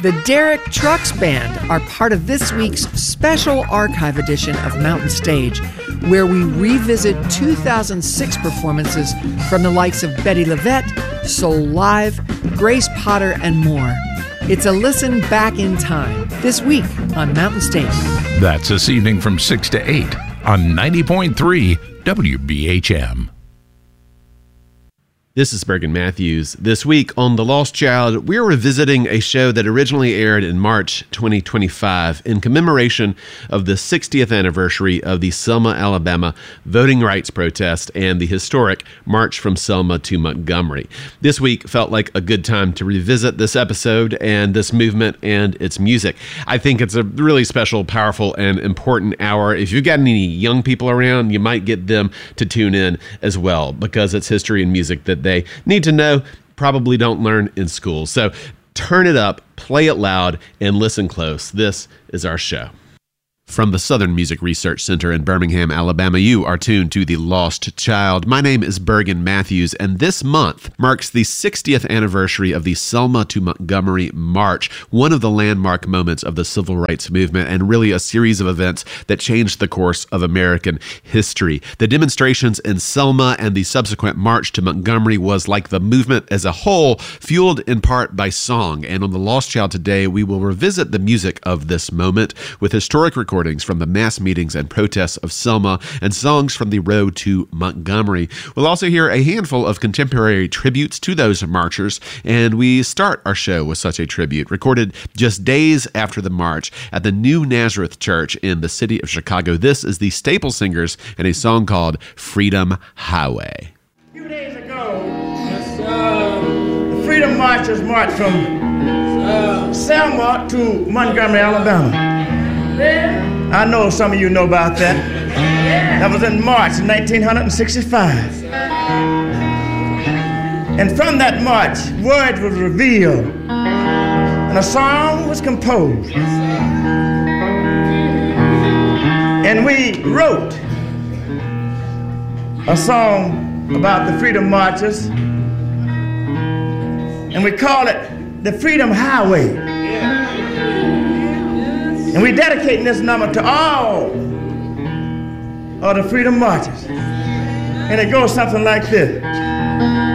The Derek Trucks Band are part of this week's special archive edition of Mountain Stage, where we revisit 2006 performances from the likes of Betty LaVette, Soul Live, Grace Potter, and more. It's a listen back in time this week on Mountain Stage. That's this evening from 6 to 8 on 90.3 WBHM. This is Bergen Matthews. This week on The Lost Child, we're revisiting a show that originally aired in March 2025 in commemoration of the 60th anniversary of the Selma, Alabama voting rights protest and the historic March from Selma to Montgomery. This week felt like a good time to revisit this episode and this movement and its music. I think it's a really special, powerful, and important hour. If you've got any young people around, you might get them to tune in as well, because it's history and music that they need to know, probably don't learn in school. So turn it up, play it loud, and listen close. This is our show. From the Southern Music Research Center in Birmingham, Alabama, you are tuned to The Lost Child. My name is Bergen Matthews, and this month marks the 60th anniversary of the Selma to Montgomery March, one of the landmark moments of the civil rights movement and really a series of events that changed the course of American history. The demonstrations in Selma and the subsequent march to Montgomery was, like the movement as a whole, fueled in part by song. And on The Lost Child today, we will revisit the music of this moment with historic recordings from the mass meetings and protests of Selma and songs from the road to Montgomery. We'll also hear a handful of contemporary tributes to those marchers, and we start our show with such a tribute, recorded just days after the march at the New Nazareth Church in the city of Chicago. This is the Staple Singers and a song called Freedom Highway. A few days ago, the Freedom Marchers marched from Selma to Montgomery, Alabama. I know some of you know about that. That was in March 1965. And from that march, words were revealed and a song was composed. And we wrote a song about the Freedom Marchers, and we call it the Freedom Highway. And we're dedicating this number to all of the Freedom Marchers. And it goes something like this.